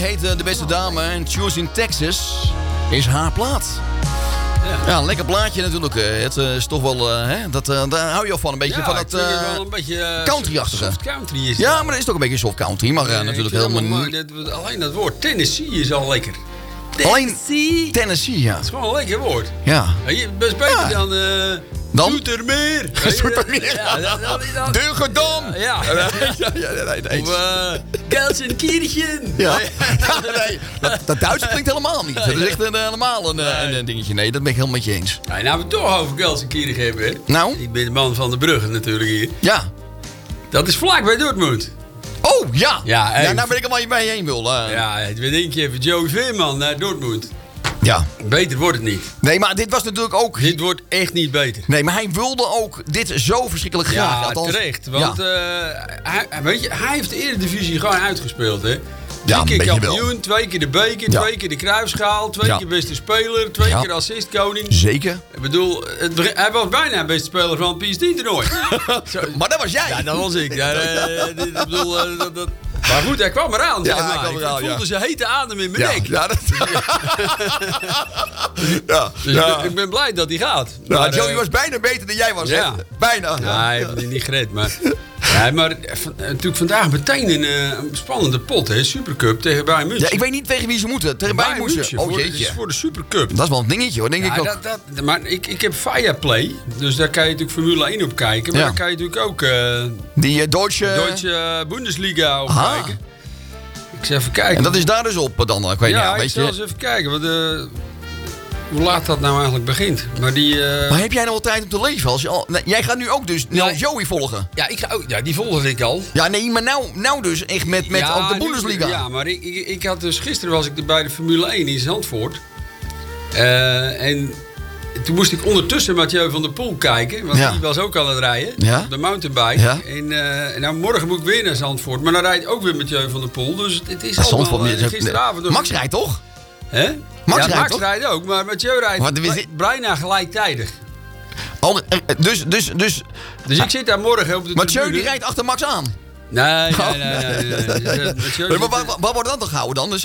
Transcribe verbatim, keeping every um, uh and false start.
heet uh, de beste dame. En Choosing Texas is haar plaat. Ja, ja, een lekker plaatje natuurlijk. Uh, het uh, is toch wel, uh, hè, dat, uh, daar hou je al van. Een beetje ja, van het uh, wel een beetje uh, country-achtige. Soft country is ja, het. maar dat is toch een beetje soft country. Maar uh, nee, natuurlijk helemaal niet. Dat, alleen dat woord Tennessee is al lekker. Alleen Tennessee, ja. Dat is gewoon een lekker woord. Ja. Je best beter ja. dan... Uh, Dan? Zoetermeer. Zoetermeer. Ja, dat, dat, dat. Deugedam. Ja. ja. ja, ja nee, nee. Of uh, Gelsenkirchen. Ja. ja nee, dat, dat Duits klinkt helemaal niet. Dat is echt een, helemaal een, nee. een dingetje. Nee, dat ben ik helemaal met je eens. Ja, nou, we het toch over Gelsenkirchen hebben. Hè? Nou? Ik ben de man van de Brugge natuurlijk hier. Ja. Dat is vlak bij Dortmund. Oh, ja. Ja, ja nou weet ik al waar je bij je heen wil. Uh. Ja, we denken even Joey Veerman naar Dortmund. Ja. Beter wordt het niet. Nee, maar dit was natuurlijk ook... Dit wordt echt niet beter. Nee, maar hij wilde ook dit zo verschrikkelijk graag. Ja, althans, terecht. Want ja. uh, hij, weet je, hij heeft de Eredivisie gewoon uitgespeeld, hè. Ja, Drie keer kampioen, wel. twee keer de beker, ja. twee keer de Kruisschaal, twee ja. keer beste speler, twee ja. keer assistkoning. Zeker. Ik bedoel, het, hij was bijna beste speler van het P S tien-toernooi. Maar dat was jij. Ja, dat was ik. Ja, uh, dit, ik bedoel, uh, dat, dat... Maar goed, hij kwam eraan. Ja, zeg maar. hij kwam eraan, ik voelde ja. zijn hete adem in mijn ja, nek. Ja, dat... ja, dus ja. Ik, ben, ik ben blij dat hij gaat. Ja, maar, Joey uh, was bijna beter dan jij was. Ja. Hè? Bijna. Ja, hij heeft het niet gered. Maar, ja, maar van, natuurlijk vandaag meteen een, uh, een spannende pot. Hè? Supercup tegen Bayern München. Ja, ik weet niet tegen wie ze moeten. Tegen Bayern München. Oh jeetje. Dat is voor de Supercup. Dat is wel een dingetje hoor, denk ja, ik ook. Dat, dat, maar ik, ik heb Viaplay. Dus daar kan je natuurlijk Formule één op kijken. Maar ja. daar kan je natuurlijk ook uh, die uh, Deutsche... Deutsche Bundesliga op Aha. kijken. Ik zal even kijken. En dat is daar dus op dan, ik weet ja, niet. Ja, ik zal eens even kijken. Want, uh, hoe laat dat nou eigenlijk begint. Maar, die, uh... maar heb jij nog wel tijd om te leven? Als je al... nee, jij gaat nu ook dus nee. nou Joey volgen. Ja, ik ga ook, ja, die volgde ik al. Ja, nee, maar nou, nou dus echt met, met ja, ook de Bundesliga. Nu, ja, maar ik, ik, ik had dus gisteren was ik er bij de Formule één in Zandvoort. Uh, en toen moest ik ondertussen Mathieu van der Poel kijken. Want ja. die was ook aan het rijden. Ja. Op de mountainbike. Ja. En, uh, en nou, morgen moet ik weer naar Zandvoort. Maar dan rijdt ook weer Mathieu van der Poel. Dus het, het is ja, allemaal uh, gisteravond. Max rijdt toch? Hè? Max, ja, rijdt, Max toch? rijdt ook, maar Mathieu rijdt dit... bijna gelijktijdig. Oh, dus, dus, dus... Dus ik zit daar morgen op de Mathieu tribune. die rijdt achter Max aan? Nee, nee, nee. nee, nee, nee, nee. nee. nee. Maar wat wordt dan toch gehouden dan? Dus